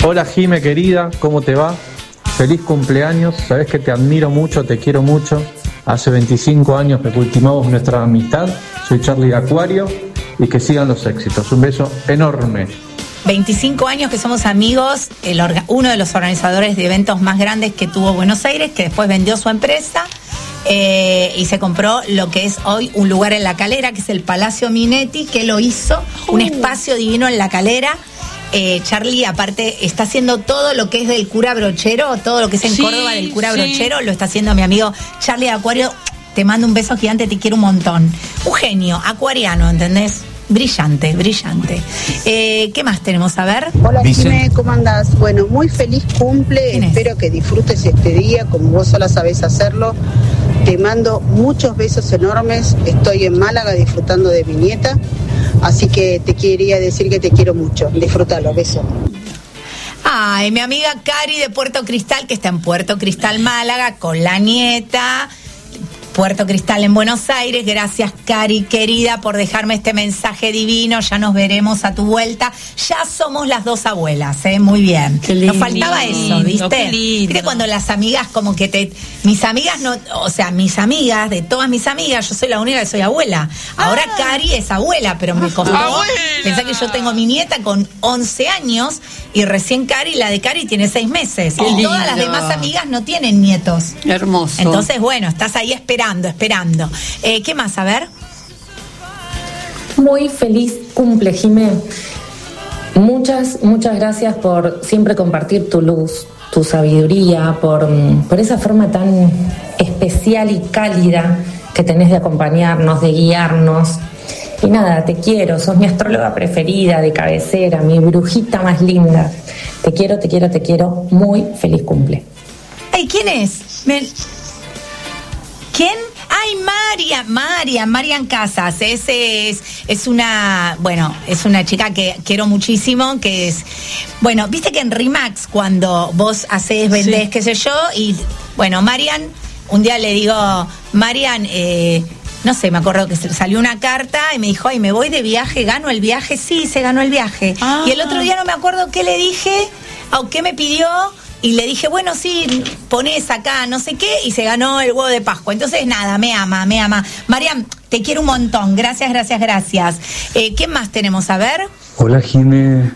Hola Jime querida, ¿cómo te va? Feliz cumpleaños, sabes que te admiro mucho, te quiero mucho. Hace 25 años que cultivamos nuestra amistad. Soy Charlie de Acuario y que sigan los éxitos. Un beso enorme. 25 años que somos amigos, uno de los organizadores de eventos más grandes que tuvo Buenos Aires, que después vendió su empresa y se compró lo que es hoy un lugar en La Calera, que es el Palacio Minetti, que lo hizo, un espacio divino en La Calera. Charlie, aparte, está haciendo todo lo que es del cura Brochero, todo lo que es en Córdoba del cura Brochero, lo está haciendo mi amigo Charlie de Acuario. Te mando un beso gigante, te quiero un montón. Un genio, acuariano, ¿entendés? Brillante, brillante. ¿Qué más tenemos? A ver. Hola, Jimé, ¿cómo andás? Bueno, muy feliz cumple. Espero que disfrutes este día como vos sola sabés hacerlo. Te mando muchos besos enormes. Estoy en Málaga disfrutando de mi nieta. Así que te quería decir que te quiero mucho. Disfrútalo, besos. Ay, mi amiga Cari de Puerto Cristal, que está en Puerto Cristal, Málaga, con la nieta. Puerto Cristal en Buenos Aires. Gracias, Cari, querida, por dejarme este mensaje divino. Ya nos veremos a tu vuelta. Ya somos las dos abuelas, muy bien. Nos faltaba eso, ¿viste? Viste cuando las amigas como que mis amigas no, o sea, mis amigas, de todas mis amigas, yo soy la única que soy abuela. Ahora Cari es abuela, pero me costó. Pensá que yo tengo mi nieta con 11 años y recién Cari, la de Cari, tiene 6 meses. Y todas las demás amigas no tienen nietos. Hermoso. Entonces, bueno, estás ahí esperando. ¿Qué más? A ver. Muy feliz cumple, Jimé. Muchas gracias por siempre compartir tu luz, tu sabiduría, por esa forma tan especial y cálida que tenés de acompañarnos, de guiarnos. Y nada, te quiero, sos mi astróloga preferida, de cabecera, mi brujita más linda. Te quiero. Muy feliz cumple. Ay, ¿quién es? ¿Quién? Ay, Marian Casas. Es una chica que quiero muchísimo, que es, bueno, viste que en Rimax cuando vos hacés, vendés, qué sé yo, y bueno, Marian, un día le digo, Marian, no sé, me acuerdo que salió una carta y me dijo, ay, me voy de viaje, ¿gano el viaje? Sí, se ganó el viaje. Y el otro día no me acuerdo qué le dije, o qué me pidió. Y le dije, bueno, sí, ponés acá, no sé qué, y se ganó el huevo de Pascua. Entonces, nada, me ama. Mariam, te quiero un montón. Gracias. ¿Qué más tenemos? A ver. Hola, Jimé.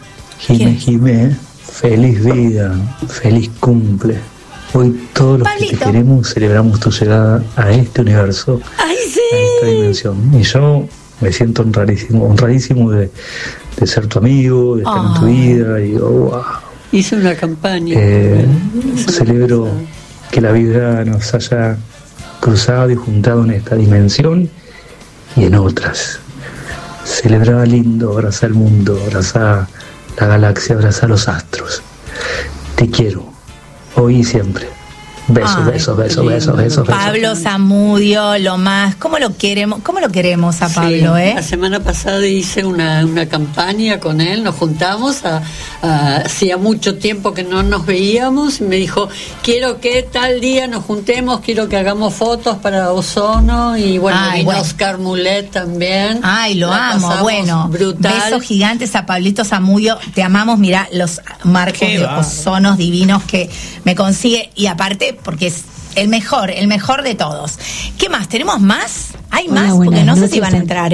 Feliz vida, feliz cumple. Hoy todos los que te queremos celebramos tu llegada a este universo, ¡ay, sí! A esta dimensión. Y yo me siento honradísimo de ser tu amigo, de estar en tu vida. Y digo, wow. Hice una campaña. Celebro que la vida nos haya cruzado y juntado en esta dimensión y en otras. Celebra lindo, abraza el mundo, abraza la galaxia, abraza los astros. Te quiero, hoy y siempre. Besos. Pablo Zamudio, lo más. ¿Cómo lo queremos a Pablo, La semana pasada hice una campaña con él, nos juntamos, hacía mucho tiempo que no nos veíamos, y me dijo, quiero que tal día nos juntemos, quiero que hagamos fotos para Ozono, y bueno, Oscar Mulet también. Ay, lo amo, bueno. Brutal. Besos gigantes a Pablito Zamudio, te amamos, mirá los marcos de Ozonos divinos que me consigue, y aparte porque es el mejor de todos. ¿Qué más? ¿Tenemos más? ¿Hay más? Porque no sé si van a entrar,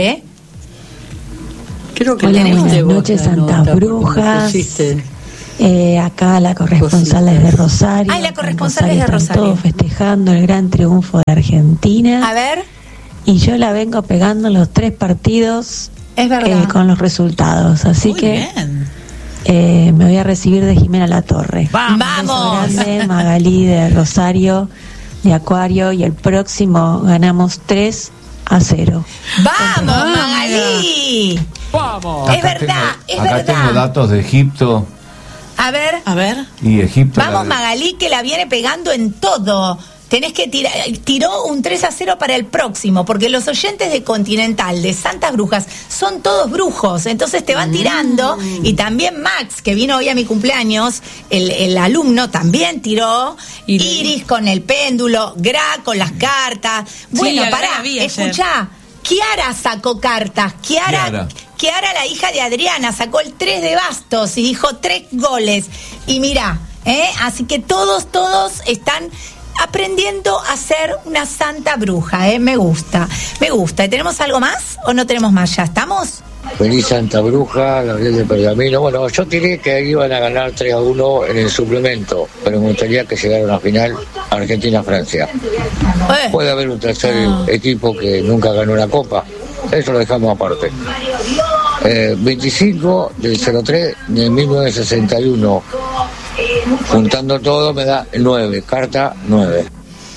Creo que buenas noches, Santas Brujas. Acá la corresponsal es de Rosario. Ay, la corresponsal es de Rosario. Todos festejando el gran triunfo de Argentina. A ver. Y yo la vengo pegando los 3 partidos. Es verdad. Con los resultados. Así muy que bien. Me voy a recibir de Jimena Latorre. ¡Vamos! Grande, Magalí de Rosario, de Acuario, y el próximo ganamos 3-0. ¡Vamos, Magalí! ¡Vamos! Es verdad. Acá tengo datos de Egipto. A ver. Y Egipto. Vamos, Magalí, que la viene pegando en todo. Tenés que tiró un 3-0 para el próximo, porque los oyentes de Continental, de Santas Brujas, son todos brujos, entonces te van tirando, y también Max, que vino hoy a mi cumpleaños, el alumno también tiró, Iris con el péndulo, Gra con las cartas, bueno, pará, escuchá, Kiara sacó cartas, Kiara, la hija de Adriana, sacó el 3 de bastos y dijo 3 goles. Y mirá, así que todos están aprendiendo a ser una santa bruja, me gusta. ¿Y tenemos algo más o no tenemos más? ¿Ya estamos? Feliz Santa Bruja, Gabriel de Pergamino. Bueno, yo tiré que iban a ganar 3-1 en el suplemento, pero me gustaría que llegara a una final Argentina-Francia. Puede haber un tercer equipo que nunca ganó una copa, eso lo dejamos aparte. 25 del 03 de 1961, juntando todo me da 9, carta 9.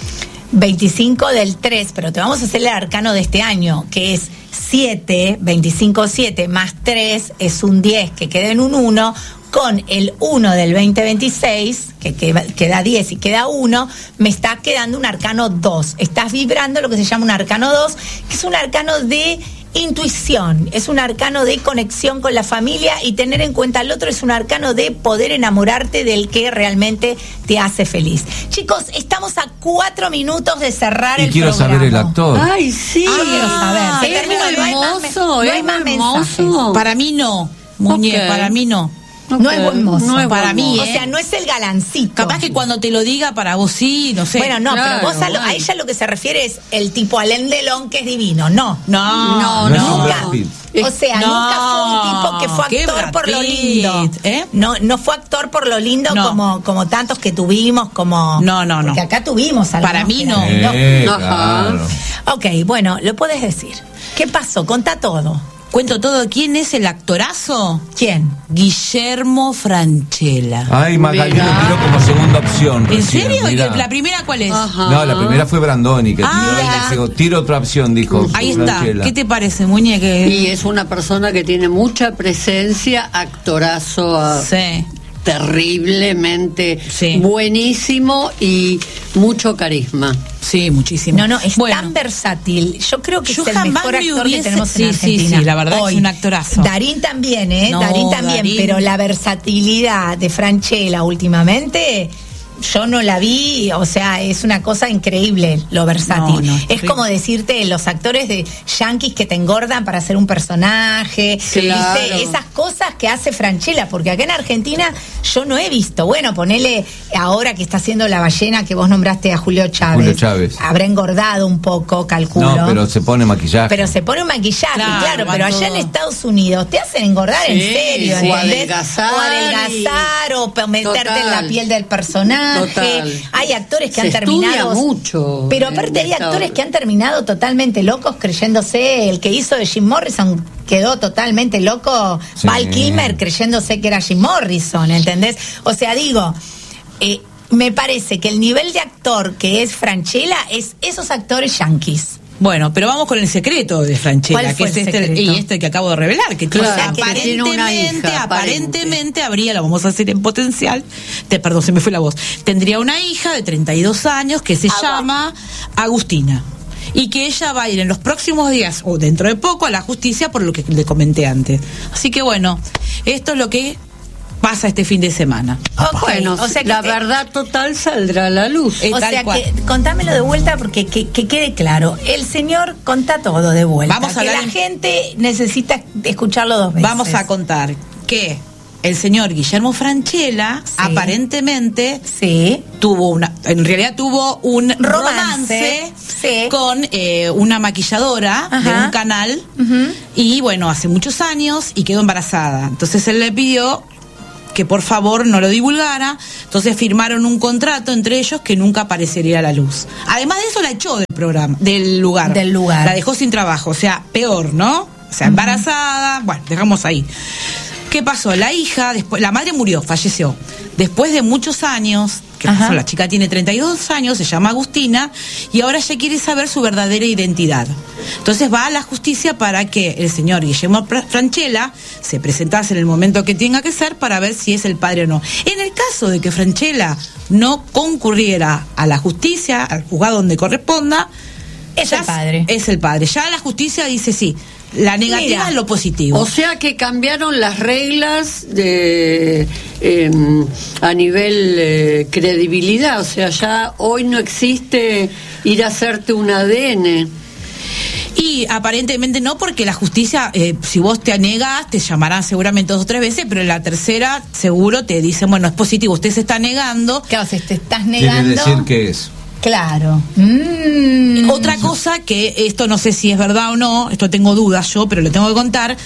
25 del 3, pero te vamos a hacer el arcano de este año, que es 7, 25, 7 más 3 es un 10, que queda en un 1, con el 1 del 2026, que queda 10 y queda 1, me está quedando un arcano 2. Estás vibrando lo que se llama un arcano 2, que es un arcano de intuición, es un arcano de conexión con la familia y tener en cuenta al otro, es un arcano de poder enamorarte del que realmente te hace feliz. Chicos, estamos a 4 minutos de cerrar el programa. Y quiero saber el actor. Ay, sí. Quiero saber. Se terminó, no hay más mensajes. Para mí no, Muñe, para mí no. Okay. No es buen mozo. No es para mí, O sea, no es el galancito. Capaz que cuando te lo diga para vos sí, no sé. Bueno, no, claro, pero vos a ella lo que se refiere es el tipo Alain Delon, que es divino. No. Nunca. O sea, nunca fue un tipo que fue actor por lo lindo. No fue actor por lo lindo como tantos que tuvimos, como... No. Porque acá tuvimos algo. Para mí no. Claro. Ok, bueno, lo puedes decir. ¿Qué pasó? Contá todo. Cuento todo. ¿Quién es el actorazo? ¿Quién? Guillermo Francella. Ay, Magali lo tiró como segunda opción. ¿En serio? Mirá. ¿Y la primera cuál es? No, la primera fue Brandoni, que tiro otra opción, dijo. Ahí Francella. está. ¿Qué te parece, Muñeque? Y es una persona que tiene mucha presencia, actorazo. Sí. Terriblemente buenísimo y mucho carisma. Sí, muchísimo. No, es tan versátil. Yo creo que es el mejor actor que tenemos en Argentina. Sí, la verdad hoy. Es un actorazo. Darín también, Darín también, pero la versatilidad de Francella últimamente... Yo no la vi, o sea, es una cosa increíble lo versátil. Es como decirte los actores de yankees que te engordan para hacer un personaje, claro. ¿viste? Esas cosas que hace Francella, porque acá en Argentina yo no he visto. Bueno, ponele ahora que está haciendo La Ballena, que vos nombraste a Julio Chávez. Habrá engordado un poco, calculo. No, pero se pone maquillaje. Pero se pone un maquillaje, claro, pero allá en Estados Unidos te hacen engordar en serio, ¿entendés? O adelgazar o meterte en la piel del personaje. Total. Hay actores que se han terminado mucho, pero aparte hay actores que han terminado totalmente locos creyéndose. El que hizo de Jim Morrison quedó totalmente loco. Val Kilmer creyéndose que era Jim Morrison, ¿entendés? O sea, digo, me parece que el nivel de actor que es Francella es esos actores yankees. Bueno, pero vamos con el secreto de Francella, que es este que acabo de revelar, que aparentemente habría, lo vamos a hacer en potencial, perdón, se me fue la voz, tendría una hija de 32 años que se llama Agustina, y que ella va a ir en los próximos días, o dentro de poco, a la justicia por lo que le comenté antes. Así que bueno, esto es lo que pasa este fin de semana. Bueno, o sea que la verdad total saldrá a la luz. O sea que contámelo de vuelta porque que quede claro. El señor contá todo de vuelta. Vamos a la gente necesita escucharlo 2 veces. Vamos a contar que el señor Guillermo Francella aparentemente tuvo un romance con una maquilladora de un canal y bueno, hace muchos años y quedó embarazada. Entonces él le pidió que por favor no lo divulgara, entonces firmaron un contrato entre ellos que nunca aparecería a la luz. Además de eso la echó del lugar. La dejó sin trabajo, o sea, peor, ¿no? O sea, embarazada, bueno, dejamos ahí. ¿Qué pasó? La hija, la madre murió, falleció. Después de muchos años, ¿qué pasó? La chica tiene 32 años, se llama Agustina, y ahora ella quiere saber su verdadera identidad. Entonces va a la justicia para que el señor Guillermo Francella se presentase en el momento que tenga que ser para ver si es el padre o no. En el caso de que Francella no concurriera a la justicia, al juzgado donde corresponda, es el padre. Es el padre. Ya la justicia dice sí. La negativa es lo positivo. O sea que cambiaron las reglas a nivel credibilidad. O sea, ya hoy no existe ir a hacerte un ADN. Y aparentemente no, porque la justicia, si vos te negás, te llamarán seguramente 2 o 3 veces, pero en la tercera seguro te dicen, bueno, es positivo, usted se está negando. Claro, si te estás negando. Quiere decir que es. Claro. Otra cosa que esto no sé si es verdad o no, esto tengo dudas yo, pero lo tengo que contar.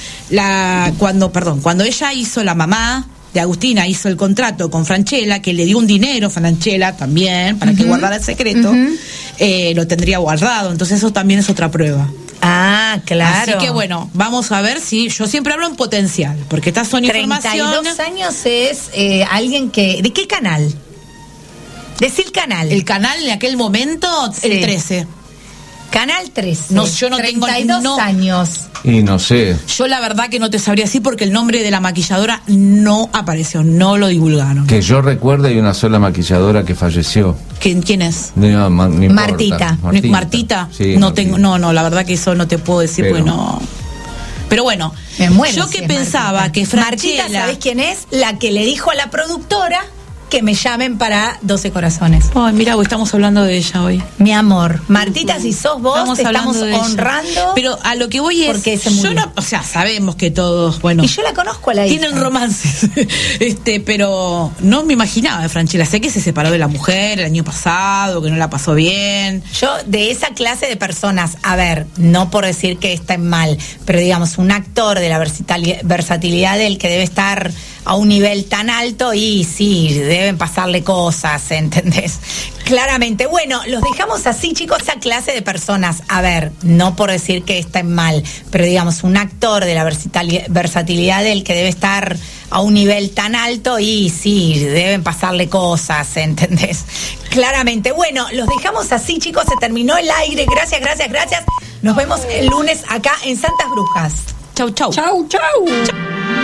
Cuando ella hizo, la mamá de Agustina hizo el contrato con Franchella, que le dio un dinero a Franchella también para que guardara el secreto, lo tendría guardado. Entonces eso también es otra prueba. Ah, claro. Así que bueno, vamos a ver si yo siempre hablo en potencial, porque estas son 32 años es alguien que... ¿De qué canal? Decí canal. El canal en aquel momento, sí. El 13. Canal 13. No, yo no 32 años. Y no sé. Yo la verdad que no te sabría decir porque el nombre de la maquilladora no apareció, no lo divulgaron. Que yo recuerde hay una sola maquilladora que falleció. ¿Quién es? No, Martita. Martita. Sí, no Martita. Tengo, no, la verdad que eso no te puedo decir, pero, porque no. Pero bueno, me muero yo que pensaba Martita. Que Franchella... Martita, ¿sabés quién es? La que le dijo a la productora que me llamen para 12 corazones. Ay, mira, estamos hablando de ella hoy. Mi amor, Martita, si sos vos, te estamos honrando. Pero a lo que voy es, porque se murió. Yo no, o sea, sabemos que todos, bueno, y yo la conozco a la hija. Tienen romances, pero no me imaginaba de Franchella. Sé que se separó de la mujer el año pasado, que no la pasó bien. Yo, de esa clase de personas, a ver, no por decir que estén mal, pero digamos, un actor de la versatilidad del que debe estar a un nivel tan alto, y sí, deben pasarle cosas, ¿entendés? Claramente. Bueno, los dejamos así, chicos, esa clase de personas. A ver, no por decir que estén mal, pero digamos, un actor de la versatilidad del que debe estar a un nivel tan alto, y sí, deben pasarle cosas, ¿entendés? Claramente. Bueno, los dejamos así, chicos, se terminó el aire. Gracias. Nos vemos el lunes acá en Santas Brujas. Chau.